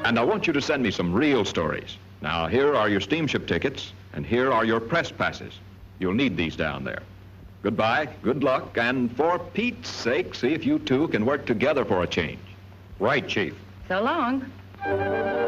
And I want you to send me some real stories. Now, here are your steamship tickets, and here are your press passes. You'll need these down there. Goodbye, good luck, and for Pete's sake, see if you two can work together for a change. Right, Chief. So long.